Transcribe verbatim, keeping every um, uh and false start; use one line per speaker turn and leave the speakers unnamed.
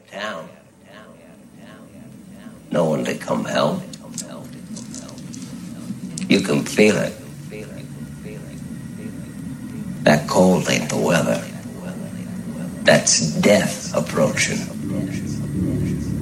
town. No one to come help. You can feel it. That cold ain't the weather. That's death approaching.